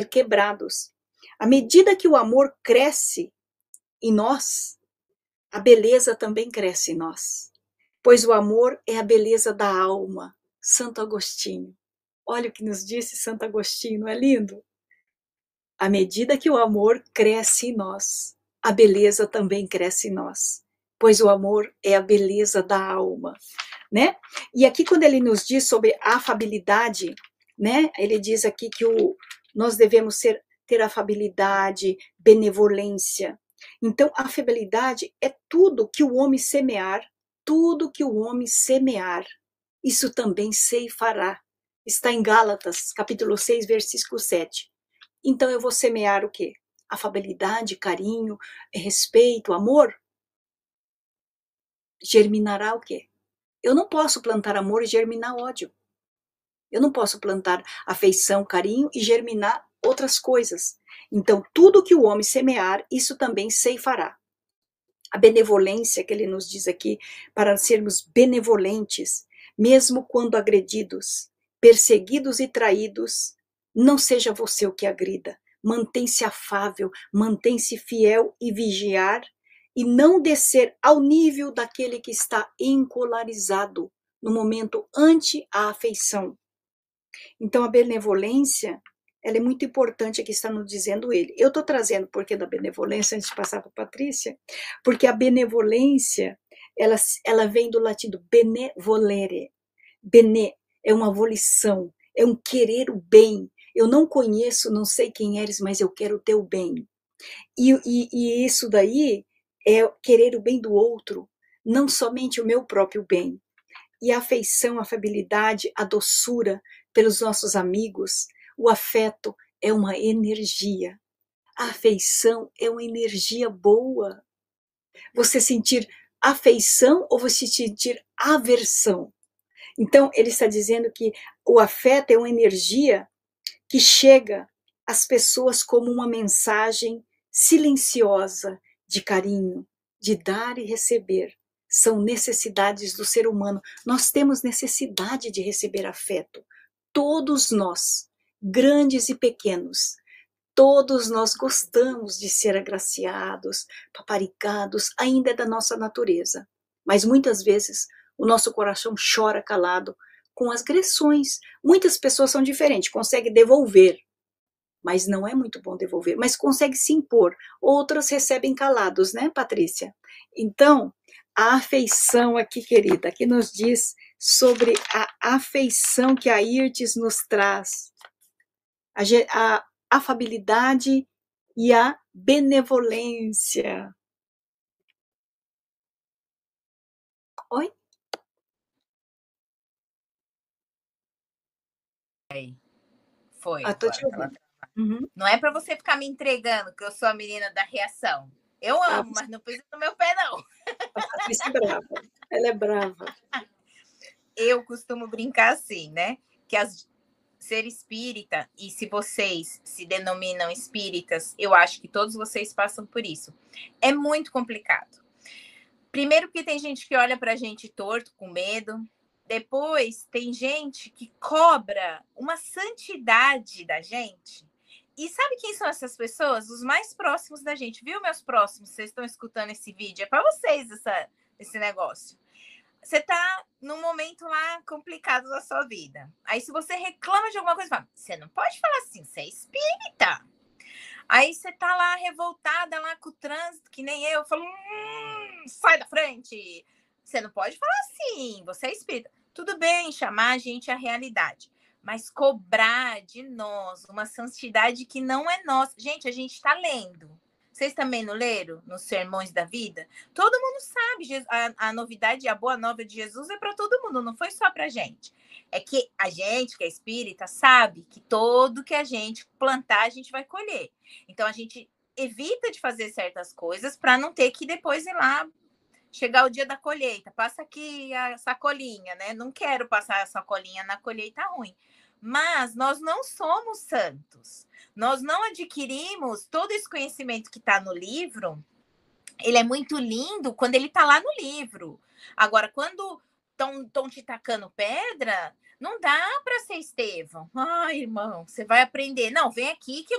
quebrados. À medida que o amor cresce em nós, a beleza também cresce em nós, pois o amor é a beleza da alma. Santo Agostinho. Olha o que nos disse Santo Agostinho, não é lindo? À medida que o amor cresce em nós, a beleza também cresce em nós, pois o amor é a beleza da alma, né? E aqui quando ele nos diz sobre afabilidade, né? Ele diz aqui que nós devemos ter afabilidade, benevolência. Então, a afabilidade é tudo que o homem semear, tudo que o homem semear, isso também ceifará. Está em Gálatas, capítulo 6, versículo 7. Então eu vou semear o quê? Afabilidade, carinho, respeito, amor? Germinará o quê? Eu não posso plantar amor e germinar ódio. Eu não posso plantar afeição, carinho e germinar outras coisas. Então, tudo que o homem semear, isso também ceifará. A benevolência que ele nos diz aqui, para sermos benevolentes, mesmo quando agredidos, perseguidos e traídos, não seja você o que agrida. Mantém-se afável, mantém-se fiel e vigiar, e não descer ao nível daquele que está encolarizado no momento ante a afeição. Então, a benevolência, ela é muito importante, aqui está nos dizendo ele. Eu estou trazendo o porquê da benevolência, antes de passar para a Patrícia, porque a benevolência, ela vem do latim benevolere. Bene é uma volição, é um querer o bem. Eu não conheço, não sei quem eres, mas eu quero o teu bem. E isso daí é querer o bem do outro, não somente o meu próprio bem. E a afeição, a afabilidade, a doçura pelos nossos amigos, o afeto é uma energia. A afeição é uma energia boa. Você sentir afeição ou você sentir aversão? Então, ele está dizendo que o afeto é uma energia que chega às pessoas como uma mensagem silenciosa de carinho, de dar e receber. São necessidades do ser humano. Nós temos necessidade de receber afeto. Todos nós, grandes e pequenos, todos nós gostamos de ser agraciados, paparicados, ainda é da nossa natureza. Mas muitas vezes o nosso coração chora calado com as agressões. Muitas pessoas são diferentes, conseguem devolver, mas não é muito bom devolver, mas consegue se impor. Outras recebem calados, né, Patrícia? Então, a afeição aqui, querida, que nos diz sobre a afeição que a Irtes nos traz, a afabilidade e a benevolência. Oi? Foi. Tô te ouvindo. Uhum. Não é para você ficar me entregando que eu sou a menina da reação. Eu amo, mas não pisa no meu pé, não. A Patrícia é brava. Ela é brava. Eu costumo brincar assim, né? Que ser espírita, e se vocês se denominam espíritas, eu acho que todos vocês passam por isso. É muito complicado. Primeiro porque tem gente que olha pra gente torto, com medo. Depois tem gente que cobra uma santidade da gente. E sabe quem são essas pessoas? Os mais próximos da gente. Viu, meus próximos? Vocês estão escutando esse vídeo? É para vocês esse negócio. Você tá num momento lá complicado da sua vida. Aí se você reclama de alguma coisa, fala, você não pode falar assim, você é espírita. Aí você tá lá revoltada lá com o trânsito, que nem eu falo, sai da frente. Você não pode falar assim, você é espírita. Tudo bem chamar a gente à realidade, mas cobrar de nós uma santidade que não é nossa. Gente, a gente está lendo. Vocês também não leram nos sermões da vida? Todo mundo sabe, a novidade, a boa nova de Jesus é para todo mundo, não foi só para gente. É que a gente, que é espírita, sabe que todo que a gente plantar, a gente vai colher. Então, a gente evita de fazer certas coisas para não ter que depois ir lá, chegar o dia da colheita. Passa aqui a sacolinha, né? Não quero passar a sacolinha na colheita ruim. Mas nós não somos santos. Nós não adquirimos todo esse conhecimento que está no livro. Ele é muito lindo quando ele está lá no livro. Agora, quando estão te tacando pedra, não dá para ser Estevão. Ai, irmão, você vai aprender. Não, vem aqui que